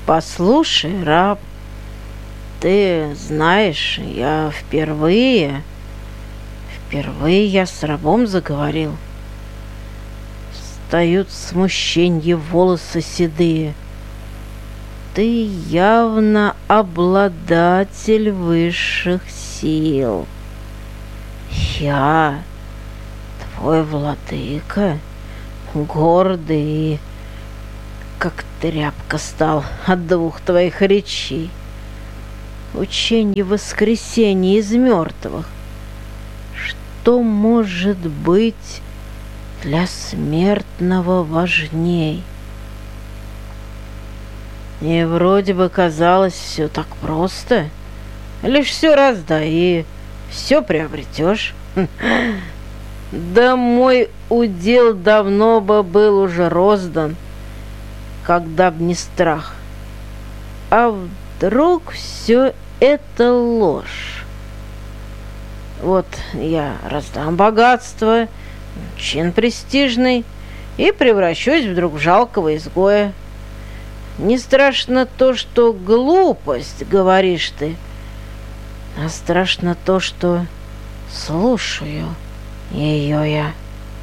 Послушай, раб, ты знаешь, я впервые я с рабом заговорил. Встают смущенье волосы седые. Ты явно обладатель высших сил. Я, твой владыка, гордый и как тряпка стал от двух твоих речей. Учение воскресения из мертвых. Что может быть для смертного важней? И вроде бы казалось все так просто. Лишь все раздай и все приобретешь. Да мой удел давно бы был уже роздан, когда б не страх. А вдруг все это ложь? Вот я раздам богатство, чин престижный, и превращусь вдруг в жалкого изгоя. Не страшно то, что глупость, говоришь ты, а страшно то, что слушаю ее я.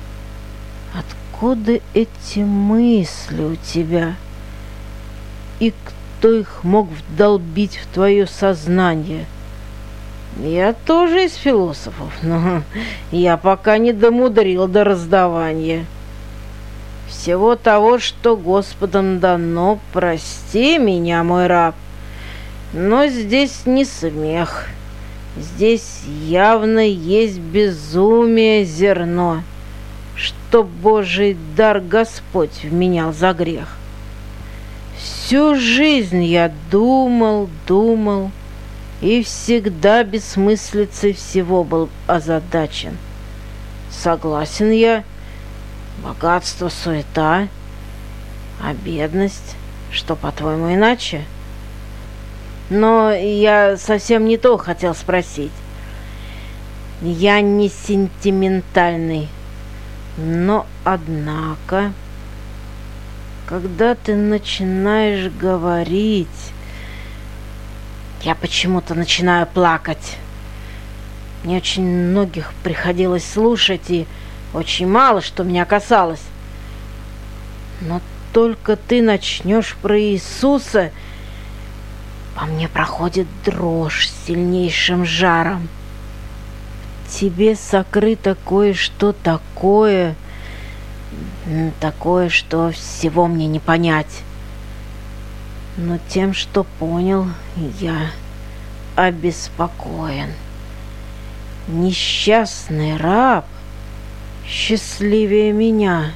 Откуда эти мысли у тебя? И кто их мог вдолбить в твое сознание? Я тоже из философов, но я пока не домудрил до раздавания всего того, что Господом дано. Прости меня, мой раб, но здесь не смех. Здесь явно есть безумие зерно, что Божий дар Господь вменял за грех. Всю жизнь я думал, и всегда бессмыслицей всего был озадачен. Согласен я, богатство, суета, а бедность, что, по-твоему, иначе? Но я совсем не то хотел спросить. Я не сентиментальный, но, однако, когда ты начинаешь говорить, я почему-то начинаю плакать. Мне очень многих приходилось слушать, и очень мало что меня касалось. Но только ты начнешь про Иисуса, по мне проходит дрожь с сильнейшим жаром. В тебе сокрыто кое-что такое, что всего мне не понять. Но тем, что понял, я обеспокоен. Несчастный раб счастливее меня.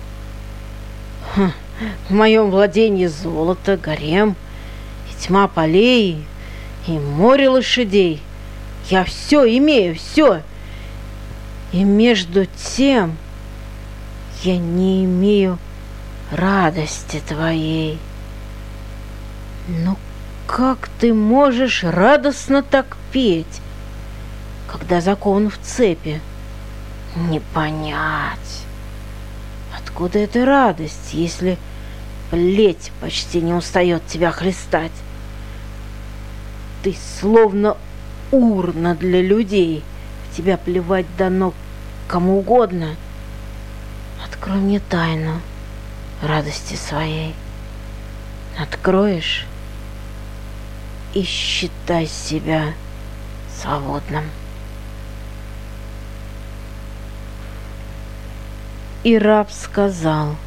В моем владении золото, гарем, и тьма полей, и море лошадей. Я все имею, все. И между тем я не имею радости твоей. Но как ты можешь радостно так петь, когда закован в цепи? Не понять. Откуда эта радость, если плеть почти не устает тебя хлестать? Ты словно урна для людей. В тебя плевать дано кому угодно. Открой мне тайну радости своей. Откроешь и считай себя свободным. И раб сказал: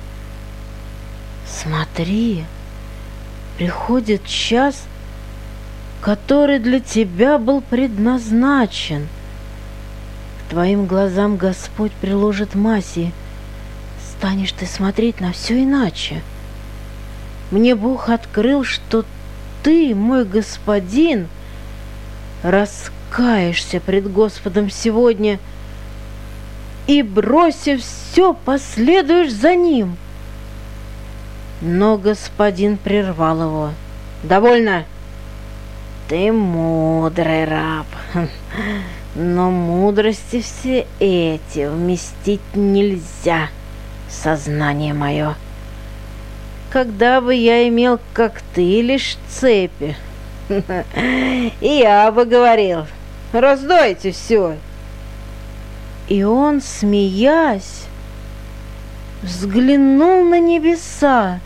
смотри, приходит час, который для тебя был предназначен. К твоим глазам Господь приложит мазь, и станешь ты смотреть на все иначе. Мне Бог открыл, что ты, мой господин, раскаешься пред Господом сегодня и, бросив все, последуешь за Ним. Но господин прервал его: довольно, ты мудрый раб, но мудрости все эти вместить нельзя в сознание мое. когда бы я имел, как ты, лишь цепи, и я бы говорил: раздайте все. И он, смеясь, взглянул на небеса.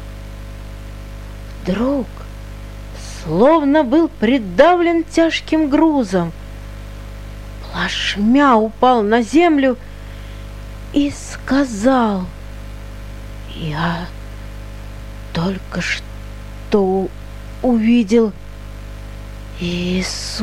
Вдруг, словно был придавлен тяжким грузом, плашмя упал на землю и сказал: я только что увидел Иисуса.